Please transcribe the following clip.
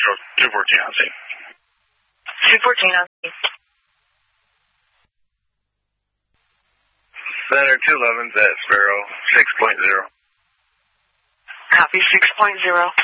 214 on scene. 214 on scene. Center 211's at Sparrow 6.0. Copy 6.0.